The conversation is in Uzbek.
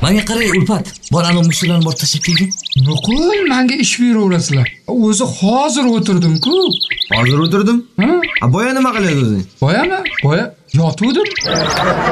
Menga qarang Ulfat, bor ana mushuklarni bor tashlab kelgin. Nuqul, menga ish beraverasizlar. O'zi hozir o'tirdim-ku. Hozir o'tirdim? Ha? Boya nima qilyapsiz o'zing? Boyami? Boya yotuvdim.